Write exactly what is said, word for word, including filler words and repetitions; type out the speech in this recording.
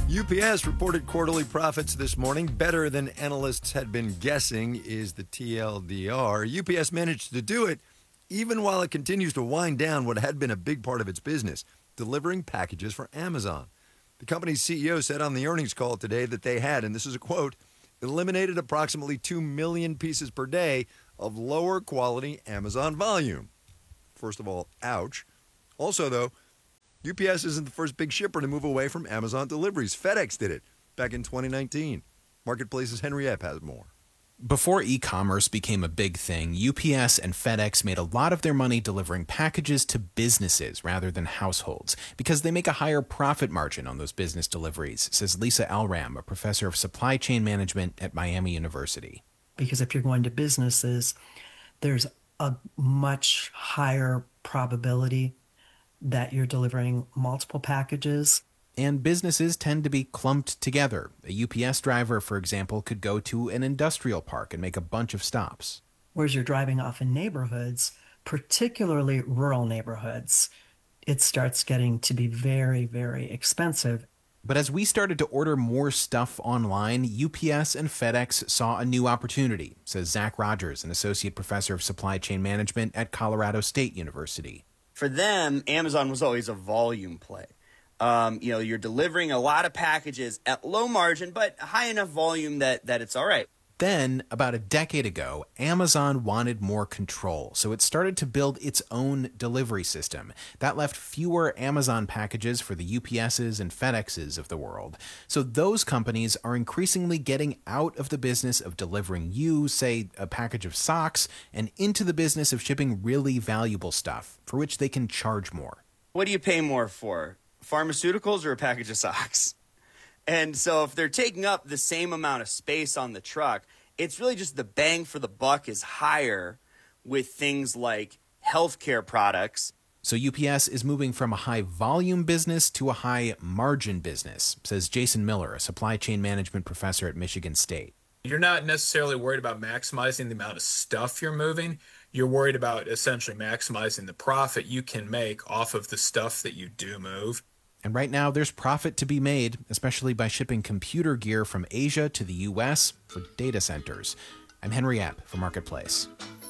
U P S reported quarterly profits this morning. Better than analysts had been guessing is the T L D R. U P S managed to do it even while it continues to wind down what had been a big part of its business, delivering packages for Amazon. The company's C E O said on the earnings call today that they had, and this is a quote, eliminated approximately two million pieces per day of lower quality Amazon volume. First of all, ouch. Also, though, U P S isn't the first big shipper to move away from Amazon deliveries. FedEx did it back in twenty nineteen. Marketplace's Henry Epp has more. Before e-commerce became a big thing, U P S and FedEx made a lot of their money delivering packages to businesses rather than households because they make a higher profit margin on those business deliveries, says Lisa Elram, a professor of supply chain management at Miami University. Because if you're going to businesses, there's a much higher probability that you're delivering multiple packages. And businesses tend to be clumped together. A U P S driver, for example, could go to an industrial park and make a bunch of stops. Whereas you're driving off in neighborhoods, particularly rural neighborhoods, it starts getting to be very, very expensive. But as we started to order more stuff online, U P S and FedEx saw a new opportunity, says Zach Rogers, an associate professor of supply chain management at Colorado State University. For them, Amazon was always a volume play. Um, you know, you're delivering a lot of packages at low margin, but high enough volume that, that it's all right. Then, about a decade ago, Amazon wanted more control, so it started to build its own delivery system. That left fewer Amazon packages for the U P S's and FedEx's of the world. So those companies are increasingly getting out of the business of delivering you, say, a package of socks, and into the business of shipping really valuable stuff, for which they can charge more. What do you pay more for? Pharmaceuticals or a package of socks? And so if they're taking up the same amount of space on the truck, it's really just the bang for the buck is higher with things like healthcare products. So U P S is moving from a high-volume business to a high-margin business, says Jason Miller, a supply chain management professor at Michigan State. You're not necessarily worried about maximizing the amount of stuff you're moving. You're worried about essentially maximizing the profit you can make off of the stuff that you do move. And right now, there's profit to be made, especially by shipping computer gear from Asia to the U S for data centers. I'm Henry Epp for Marketplace.